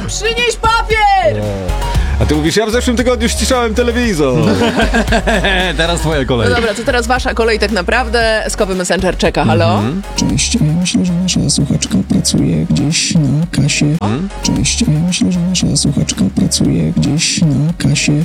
Przynieś papier! A ty mówisz, ja w zeszłym tygodniu ściszałem telewizor. Teraz twoja kolej. No dobra, to teraz wasza kolej tak naprawdę. Skowy Messenger czeka, halo? Cześć, ja myślę, że nasza słuchaczka pracuje gdzieś na kasie. Cześć, ja myślę, że nasza słuchaczka pracuje gdzieś na kasie.